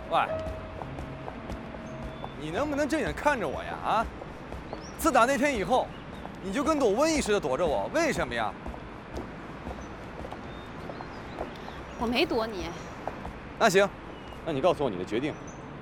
喂，你能不能正眼看着我呀？啊！自打那天以后，你就跟躲瘟疫似的躲着我，为什么呀？ 我没躲你。 那行，那你告诉我你的决定。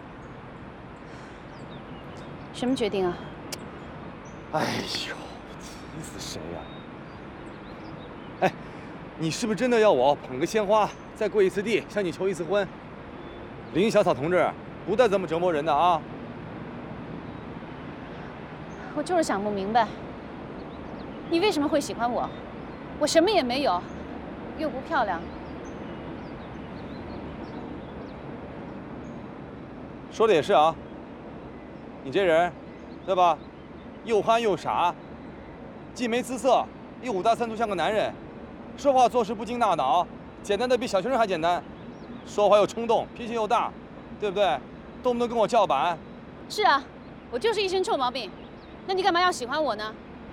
什么决定啊？ 哎呦，急死谁呀！哎，你是不是真的要我捧个鲜花，再跪一次地，向你求一次婚？林小草同志，不带这么折磨人的啊！ 我就是想不明白，你为什么会喜欢我？我什么也没有，又不漂亮。 说的也是啊，你这人，对吧？又憨又傻，既没姿色，又五大三粗像个男人，说话做事不经大脑，简单的比小学生还简单，说话又冲动，脾气又大，对不对？动不动跟我叫板。 是啊，我就是一身臭毛病。那你干嘛要喜欢我呢？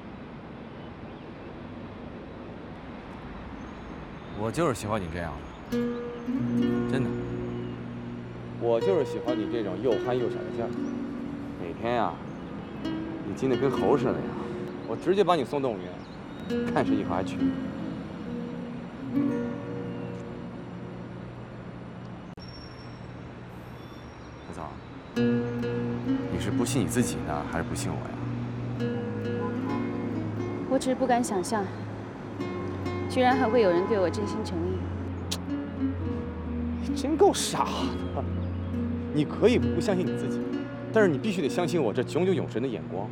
我就是喜欢你这样的，真的。我就是喜欢你这种又憨又傻的劲儿。哪天呀，你精得跟猴似的呀，我直接把你送动物园，看谁以后还娶你。小草，你是不信你自己呢，还是不信我呀？ 我只是不敢想象，居然还会有人对我真心诚意。 你真够傻的！你可以不相信你自己，但是你必须得相信我这炯炯有神的眼光。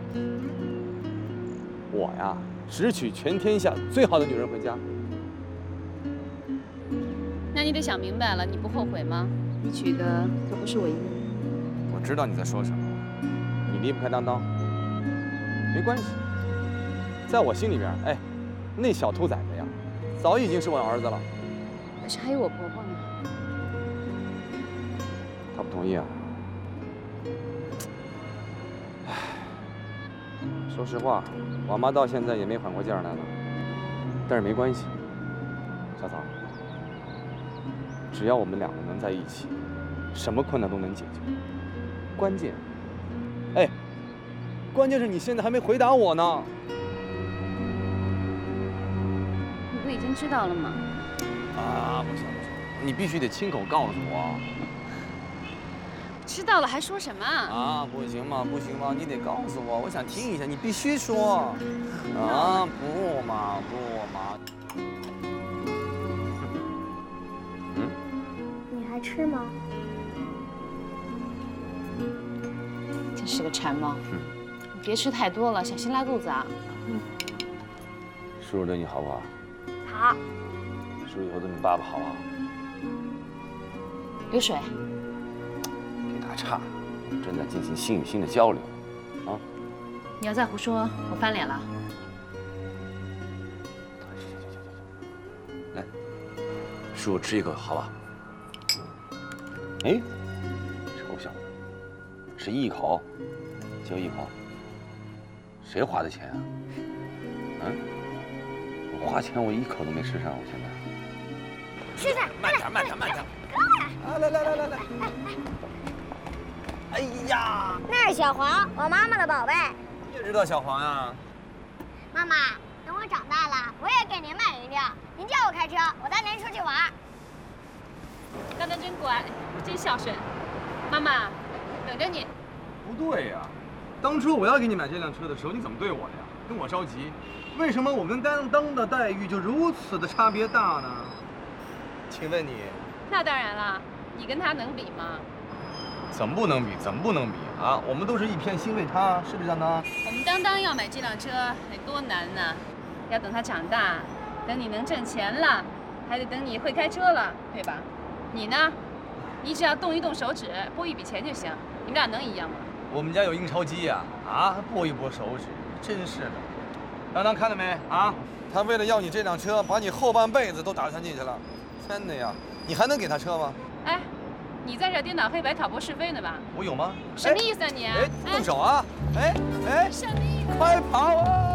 我呀，只娶全天下最好的女人回家。 那你得想明白了，你不后悔吗？你娶的可不是我一个人。 我知道你在说什么，你离不开当当。没关系，在我心里边，哎，那小兔崽子呀，早已经是我儿子了。 可是还有我婆婆呢。 他不同意啊。唉，说实话，我妈到现在也没缓过劲儿来了。但是没关系，小草，只要我们两个能在一起，什么困难都能解决。关键，哎，关键是你现在还没回答我呢。 你不已经知道了吗？ 啊，不行不行，你必须得亲口告诉我。 知道了还说什么啊？ 啊，不行吗？不行吗？你得告诉我，我想听一下，你必须说。啊，不嘛不嘛。嗯？ 你还吃吗？ 真是个馋猫。你别吃太多了，小心拉肚子啊。 叔叔对你好不好？ 好。 叔叔以后对你爸爸好不好？ 流水。 别打岔，正在进行心与心的交流。啊！ 你要再胡说，我翻脸了。 来，叔叔吃一口，好吧？哎，臭小子，吃一口，就一口。谁花的钱啊？嗯？我花钱，我一口都没吃上，我现在。 吃菜， 慢点，慢点，慢点。啊，来。哎呀， 那是小黄，我妈妈的宝贝。 你也知道小黄呀？ 妈妈，等我长大了，我也给您买一辆。您叫我开车，我带您出去玩。 当当真乖，真孝顺。妈妈，等着你。 不对呀，当初我要给你买这辆车的时候，你怎么对我的呀？跟我着急，为什么我跟当当的待遇就如此的差别大呢？请问你， 那当然了，你跟他能比吗？ 怎么不能比？怎么不能比啊？我们都是一片心为他，是不是当当？ 我们当当要买这辆车得多难呢，要等他长大，等你能挣钱了，还得等你会开车了，对吧？你呢？你只要动一动手指，拨一笔钱就行。你们俩能一样吗？ 我们家有印钞机呀，啊，拨一拨手指，真是的。当当看到没啊？他为了要你这辆车，把你后半辈子都打算进去了，真的呀！你还能给他车吗？ 哎，你在这颠倒黑白、挑拨是非呢吧？ 我有吗？ 什么意思啊你？ 哎，动手啊！哎， 什么意思？ 快跑啊！